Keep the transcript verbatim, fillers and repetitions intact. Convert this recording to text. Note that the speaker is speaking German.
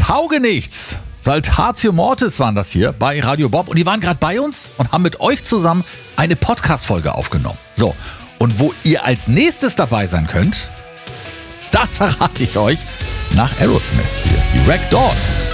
Taugenichts. Saltatio Mortis waren das hier bei Radio Bob. Und die waren gerade bei uns und haben mit euch zusammen eine Podcast-Folge aufgenommen. So, und wo ihr als nächstes dabei sein könnt, das verrate ich euch nach Aerosmith. Hier ist die Ragdoll.